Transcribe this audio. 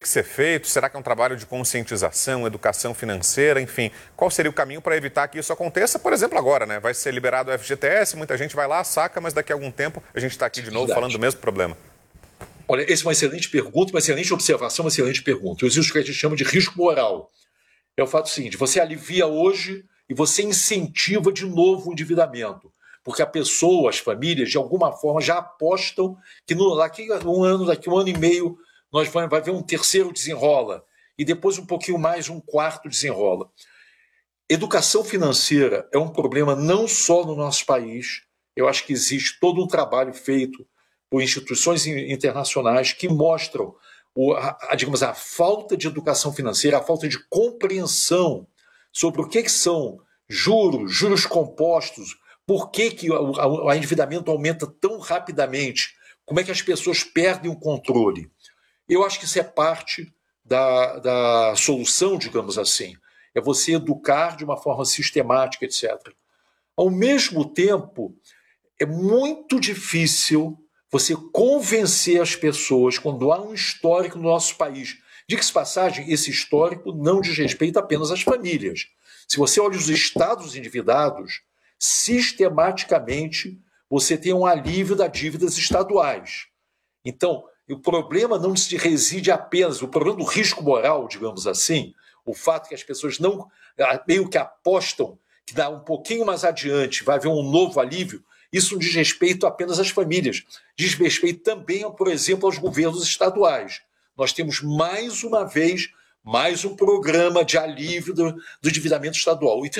que ser feito? Será que é um trabalho de conscientização, educação financeira, enfim? Qual seria o caminho para evitar que isso aconteça, por exemplo, agora, né? Vai ser liberado o FGTS, muita gente vai lá, saca, mas daqui a algum tempo a gente está aqui de novo falando do mesmo problema. Olha, essa é uma excelente pergunta, uma excelente observação, uma excelente pergunta. Existe o que a gente chama de risco moral. É o fato seguinte, você alivia hoje e você incentiva de novo o endividamento. Porque a pessoa, as famílias, de alguma forma, já apostam que daqui a um ano e meio, nós vai ver um terceiro desenrola. E depois um pouquinho mais, um quarto desenrola. Educação financeira é um problema não só no nosso país. Eu acho que existe todo um trabalho feito por instituições internacionais que mostram digamos, a falta de educação financeira, a falta de compreensão sobre o que são juros compostos, por que o endividamento aumenta tão rapidamente, como é que as pessoas perdem o controle. Eu acho que isso é parte da solução, digamos assim. É você educar de uma forma sistemática, etc. Ao mesmo tempo, é muito difícil você convencer as pessoas quando há um histórico no nosso país. Diga-se de passagem, esse histórico não diz respeito apenas às famílias. Se você olha os estados endividados, sistematicamente você tem um alívio das dívidas estaduais. Então, o problema não reside apenas, o problema do risco moral, digamos assim, o fato que as pessoas não meio que apostam que dá um pouquinho mais adiante vai haver um novo alívio, isso não diz respeito apenas às famílias, diz respeito também, por exemplo, aos governos estaduais. Nós temos, mais uma vez, mais um programa de alívio do endividamento estadual.